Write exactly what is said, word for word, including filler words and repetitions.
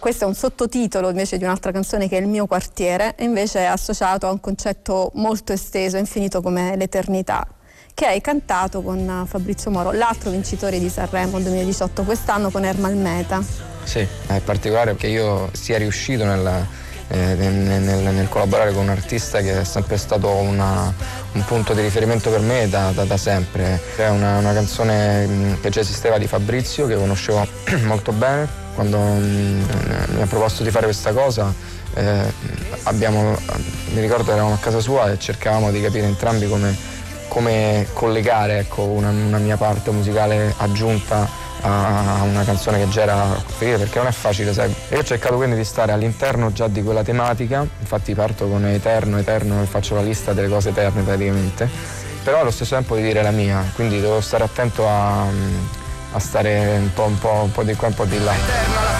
questo è un sottotitolo invece di un'altra canzone che è Il mio quartiere, e invece è associato a un concetto molto esteso, infinito come l'eternità, che hai cantato con Fabrizio Moro, l'altro vincitore di Sanremo duemiladiciotto quest'anno, con Ermal Meta. Sì, è particolare che io sia riuscito nel, eh, nel, nel, nel collaborare con un artista che è sempre stato una, un punto di riferimento per me da, da, da sempre. È una, una canzone che già esisteva di Fabrizio, che conoscevo molto bene. Quando mh, mi ha proposto di fare questa cosa, eh, abbiamo, mi ricordo eravamo a casa sua e cercavamo di capire entrambi come, come collegare, ecco, una, una mia parte musicale aggiunta a una canzone che già era preferita, perché non è facile, sai. E io ho cercato quindi di stare all'interno già di quella tematica, infatti parto con Eterno, Eterno e faccio la lista delle cose eterne praticamente, però allo stesso tempo di dire la mia, quindi devo stare attento a, a stare un po', un po', un po' di qua, un po' di là.